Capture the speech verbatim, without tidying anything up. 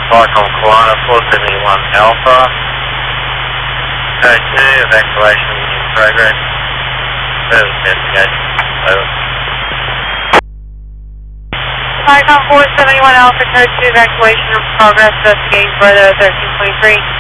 Cyclone Kiwana, four seventy-one Alpha. Code two, evacuation in progress. Further investigation. Over. Cyclone four seventy-one Alpha, code two, evacuation in progress, investigating further thirteen twenty-three.